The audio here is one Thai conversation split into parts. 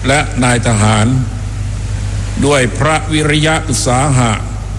และนายทหารด้วยพระวิริยะอุตสาหะ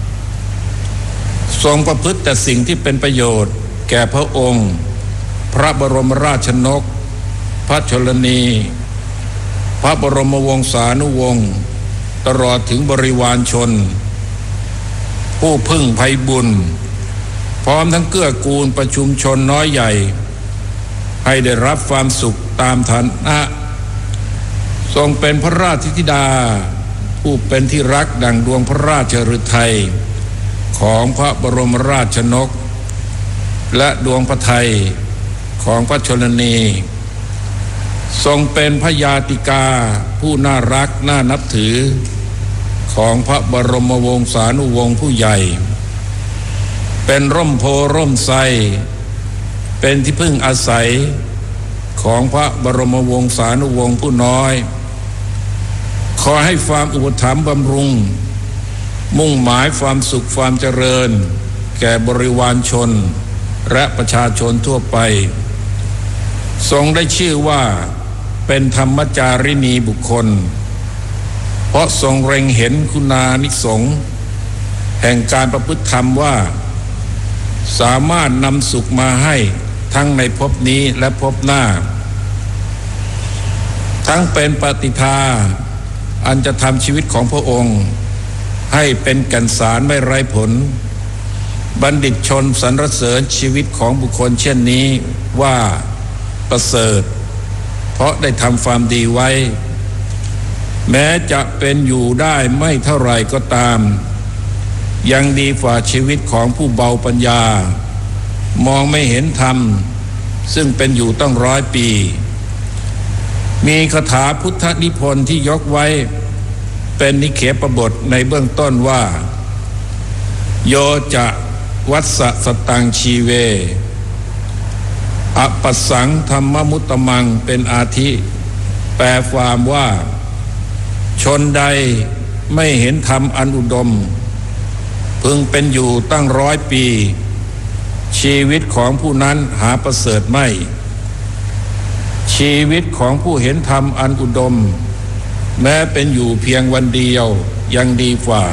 ทรงประพฤติแต่สิ่งที่เป็นประโยชน์แก่พระองค์พระบรมราชนกพระชนนีพระบรมวงศานุวงศ์ตลอดถึงบริวารชนผู้พึ่งไพบุญพร้อมทั้งเกื้อกูลประชุมชนน้อยใหญ่ให้ได้รับความสุขตามฐานะทรงเป็นพระราชธิดาผู้เป็นที่รักดั่งดวงพระราชฤทัยของพระบรมราชนกและดวงพระทัยของพระชนนีทรงเป็นพระยาติกาผู้น่ารักน่านับถือของพระบรมวงศานุวงศ์ผู้ใหญ่เป็นร่มโพร่มไทรเป็นที่พึ่งอาศัยของพระบรมวงศานุวงศ์ผู้น้อยขอให้ความอุปถัมภ์บำรุงมุ่งหมายความสุขความเจริญแก่บริวารชนและประชาชนทั่วไปทรงได้ชื่อว่าเป็นธรรมจาริณีบุคคลเพราะทรงเล็งเห็นคุณานิสงส์แห่งการประพฤติธรรมว่าสามารถนำสุขมาให้ทั้งในภพนี้และภพหน้าทั้งเป็นปฏิทาอันจะทำชีวิตของพระองค์ให้เป็นแก่นสารไม่ไร้ผลบัณฑิตชนสรรเสริญชีวิตของบุคคลเช่นนี้ว่าประเสริฐเพราะได้ทำความดีไว้แม้จะเป็นอยู่ได้ไม่เท่าไรก็ตามยังดีกว่าชีวิตของผู้เบาปัญญามองไม่เห็นธรรมซึ่งเป็นอยู่ตั้ง100 ปีมีคาถาพุทธนิพนธ์ที่ยกไว้เป็นนิเขปบทในเบื้องต้นว่าโยจะวัสสตังชีเวอปัสสังธรรมมุตตมังเป็นอาทิแปลความว่าชนใดไม่เห็นธรรมอันอุดมพึงเป็นอยู่ตั้ง100 ปีชีวิตของผู้นั้นหาประเสริฐไม่ชีวิตของผู้เห็นธรรมอันอุดมแม้เป็นอยู่เพียงวันเดียวยังดีกว่า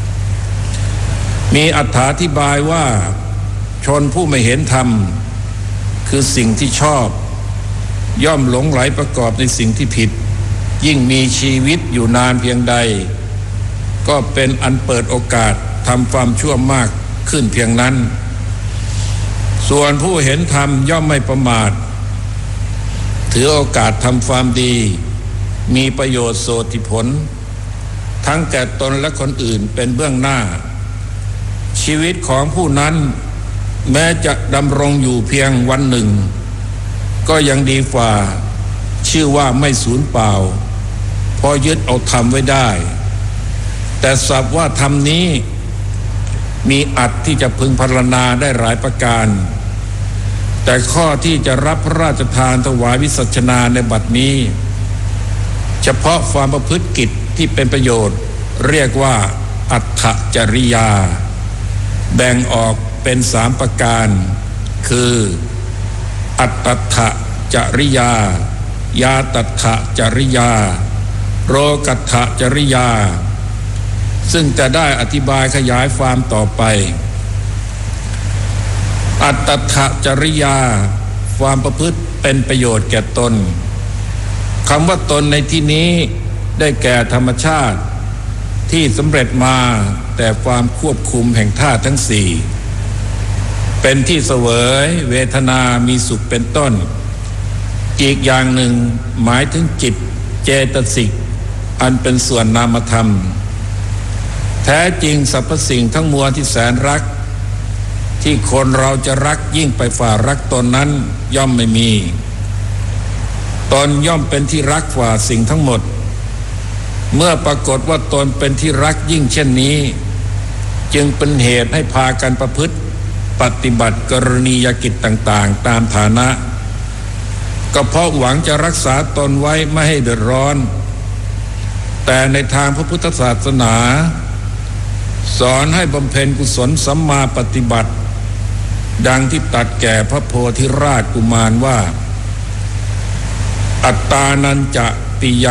มีอธิบายว่าชนผู้ไม่เห็นธรรมคือสิ่งที่ชอบย่อมหลงไหลประกอบในสิ่งที่ผิดยิ่งมีชีวิตอยู่นานเพียงใดก็เป็นอันเปิดโอกาสทำความชั่วมากขึ้นเพียงนั้นส่วนผู้เห็นธรรมย่อมไม่ประมาทถือโอกาสทำความดีมีประโยชน์โสติผลทั้งแก่ตนและคนอื่นเป็นเบื้องหน้าชีวิตของผู้นั้นแม้จะดำรงอยู่เพียงวันหนึ่งก็ยังดีกว่าชื่อว่าไม่สูญเปล่าพอยึดเอาธรรมไว้ได้แต่ศัพท์ว่าธรรมนี้มีอัตที่จะพึงพรรณนาได้หลายประการแต่ข้อที่จะรับพระราชทานถวายวิสัชนาในบัดนี้เฉพาะความประพฤติกิจที่เป็นประโยชน์เรียกว่าอัตถจริยาแบ่งออกเป็น3 ประการคืออัตถจริยายาตัถจริยาโรกัตถจริยาซึ่งจะได้อธิบายขยายความต่อไปอัตถจริยาความประพฤติเป็นประโยชน์แก่ตนคำว่าตนในที่นี้ได้แก่ธรรมชาติที่สำเร็จมาแต่ความควบคุมแห่งธาตุทั้ง4เป็นที่เสวยเวทนามีสุขเป็นต้นอีกอย่างหนึ่งหมายถึงจิตเจตสิกอันเป็นส่วนนามธรรมแท้จริงสรรพสิ่งทั้งมวลที่แสนรักที่คนเราจะรักยิ่งไปฝ่ารักตนนั้นย่อมไม่มีตนย่อมเป็นที่รักกว่าสิ่งทั้งหมดเมื่อปรากฏว่าตนเป็นที่รักยิ่งเช่นนี้จึงเป็นเหตุให้พากันประพฤติปฏิบัติกรณียกิจต่างๆตามฐานะก็เพราะหวังจะรักษาตนไว้ไม่ให้เดือดร้อนแต่ในทางพระพุทธศาสนาสอนให้บำเพ็ญกุศลสัมมาปฏิบัติดังที่ตรัสแก่พระโพธิราชกุมารว่าอัตตานันจะปิย